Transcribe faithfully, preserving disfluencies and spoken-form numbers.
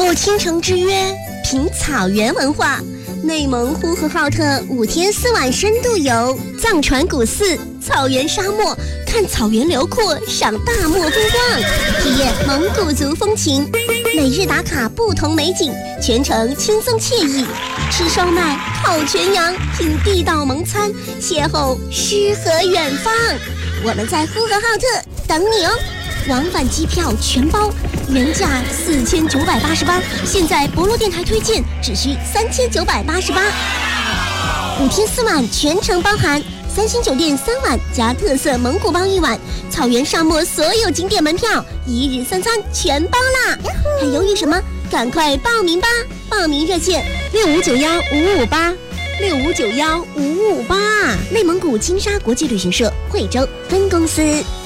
赴倾城之约，品草原文化。内蒙呼和浩特五天四晚深度游，藏传古寺、草原沙漠，看草原辽阔，赏大漠风光，体验蒙古族风情。每日打卡不同美景，全程轻松惬意。吃烧麦、烤全羊，品地道蒙餐，邂逅诗和远方。我们在呼和浩特等你哦！往返机票全包，原价四千九百八十八，现在博洛电台推荐只需三千九百八十八。五天四晚全程包含三星酒店三晚加特色蒙古包一晚，草原沙漠所有景点门票一日三餐全包啦！还犹豫什么？赶快报名吧！报名热线六五九幺五五八六五九幺五五八，内蒙古金沙国际旅行社惠州分公司。